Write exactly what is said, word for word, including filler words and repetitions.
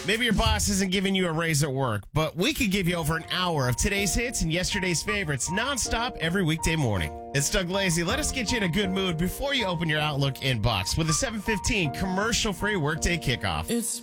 Maybe your boss isn't giving you a raise at work, but we could give you over an hour of today's hits and yesterday's favorites nonstop every weekday morning. It's Doug Lazy. Let us get you in a good mood before you open your Outlook inbox with a seven fifteen commercial-free workday kickoff. It's